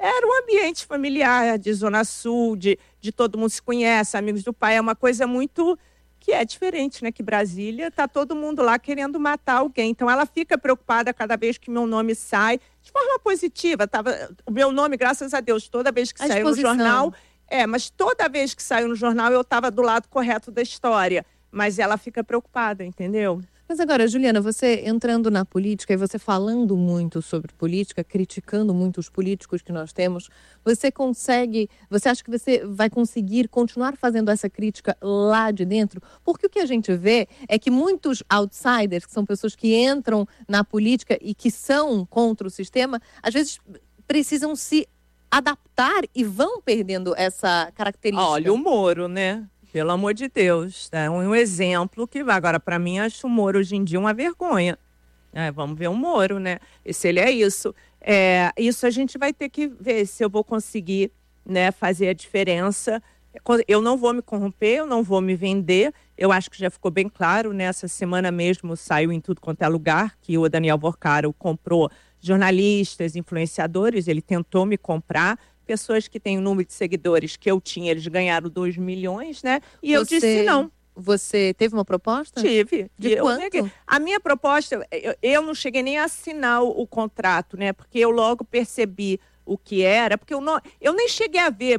Era um ambiente familiar, de Zona Sul, de todo mundo se conhece, amigos do pai. É uma coisa muito que é diferente, né? Que Brasília, tá todo mundo lá querendo matar alguém. Então, ela fica preocupada cada vez que meu nome sai, de forma positiva. O meu nome, graças a Deus, toda vez que saiu no jornal... mas toda vez que saiu no jornal, eu estava do lado correto da história. Mas ela fica preocupada, entendeu? Mas agora, Juliana, você entrando na política e você falando muito sobre política, criticando muito os políticos que nós temos, você acha que você vai conseguir continuar fazendo essa crítica lá de dentro? Porque o que a gente vê é que muitos outsiders, que são pessoas que entram na política e que são contra o sistema, às vezes precisam se adaptar e vão perdendo essa característica. Olha o Moro, né? Pelo amor de Deus, é um exemplo que vai. Agora, para mim, acho o Moro hoje em dia uma vergonha. Vamos ver o Moro, né? Se ele é isso. Isso a gente vai ter que ver se eu vou conseguir, né, fazer a diferença. Eu não vou me corromper, eu não vou me vender. Eu acho que já ficou bem claro, nessa semana mesmo saiu em tudo quanto é lugar que o Daniel Vorcaro comprou jornalistas, influenciadores, ele tentou me comprar. Pessoas que têm o número de seguidores que eu tinha, eles ganharam 2 milhões, né? E eu disse não. Você teve uma proposta? Tive. De quanto? A minha proposta, eu não cheguei nem a assinar o contrato, né? Porque eu logo percebi o que era, porque eu nem cheguei a ver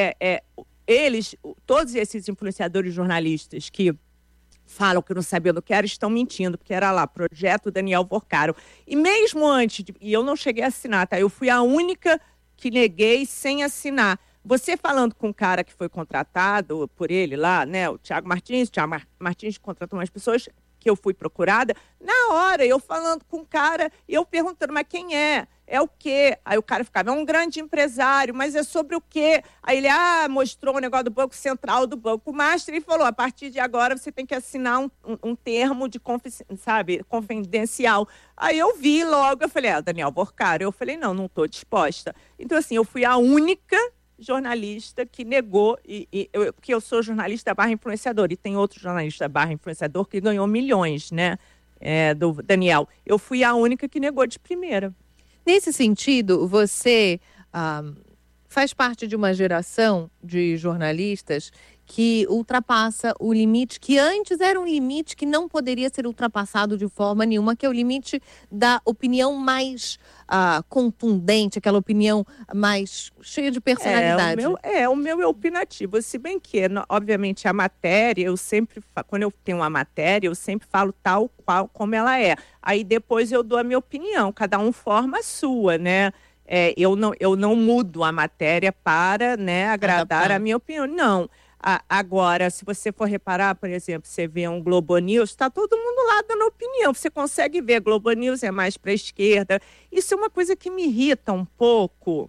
todos esses influenciadores jornalistas que falam que não sabiam do que era, estão mentindo, porque era lá, Projeto Daniel Vorcaro. E mesmo antes, e eu não cheguei a assinar, tá? Eu fui a única que neguei sem assinar. Você falando com um cara que foi contratado por ele lá, né, o Thiago Martins contratou umas pessoas que eu fui procurada, na hora eu falando com o cara e eu perguntando, mas quem é? É o quê? Aí o cara ficava, é um grande empresário, mas é sobre o quê? Aí ele, mostrou o negócio do Banco Central, do Banco Master, e falou, a partir de agora você tem que assinar um termo de confidencial. Aí eu vi logo, eu falei, Daniel Vorcaro. Eu falei, não estou disposta. Então, assim, eu fui a única jornalista que negou, porque eu sou jornalista / influenciador, e tem outro jornalista / influenciador que ganhou milhões, né, do Daniel. Eu fui a única que negou de primeira. Nesse sentido, você faz parte de uma geração de jornalistas que ultrapassa o limite, que antes era um limite que não poderia ser ultrapassado de forma nenhuma, que é o limite da opinião mais contundente, aquela opinião mais cheia de personalidade. O meu é opinativo, se bem que, obviamente, a matéria, quando eu tenho uma matéria, eu sempre falo tal qual como ela é. Aí depois eu dou a minha opinião, cada um forma a sua, né? Eu não mudo a matéria para, né, agradar a minha opinião, não. Agora, se você for reparar, por exemplo, você vê um Globo News, está todo mundo lá dando opinião. Você consegue ver, Globo News é mais para a esquerda. Isso é uma coisa que me irrita um pouco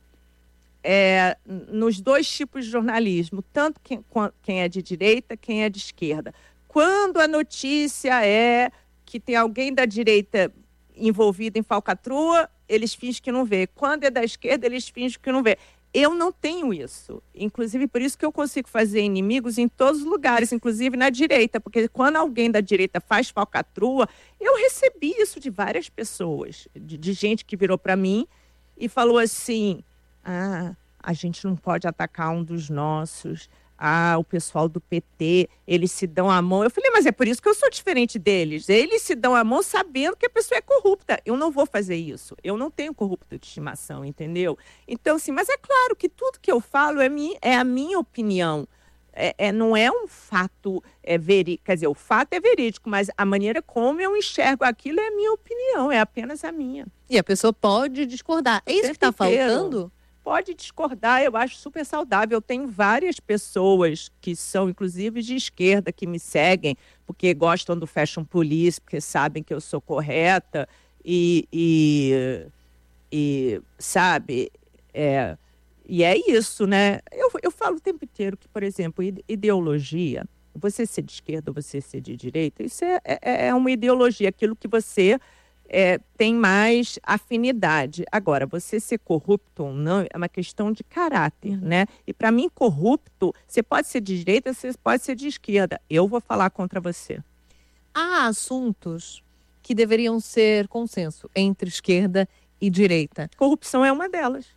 nos dois tipos de jornalismo, tanto quem é de direita, quem é de esquerda. Quando a notícia é que tem alguém da direita envolvido em falcatrua, eles fingem que não vê. Quando é da esquerda, eles fingem que não vê. Eu não tenho isso. Inclusive, por isso que eu consigo fazer inimigos em todos os lugares, inclusive na direita. Porque quando alguém da direita faz falcatrua, eu recebi isso de várias pessoas, de gente que virou para mim e falou assim, a gente não pode atacar um dos nossos. O pessoal do PT, eles se dão a mão. Eu falei, mas é por isso que eu sou diferente deles. Eles se dão a mão sabendo que a pessoa é corrupta. Eu não vou fazer isso. Eu não tenho corrupto de estimação, entendeu? Então, assim, mas é claro que tudo que eu falo é a minha opinião. Não é um fato verídico. Quer dizer, o fato é verídico, mas a maneira como eu enxergo aquilo é a minha opinião, é apenas a minha. E a pessoa pode discordar. É isso que está faltando? Pode discordar, eu acho super saudável. Eu tenho várias pessoas que são, inclusive, de esquerda, que me seguem, porque gostam do Fashion Police, porque sabem que eu sou correta e sabe, e é isso, né? Eu falo o tempo inteiro que, por exemplo, ideologia, você ser de esquerda ou você ser de direita, isso é uma ideologia, aquilo que você tem mais afinidade. Agora, você ser corrupto ou não é uma questão de caráter, né? E para mim, corrupto, você pode ser de direita, você pode ser de esquerda. Eu vou falar contra você. Há assuntos que deveriam ser consenso entre esquerda e direita. Corrupção é uma delas.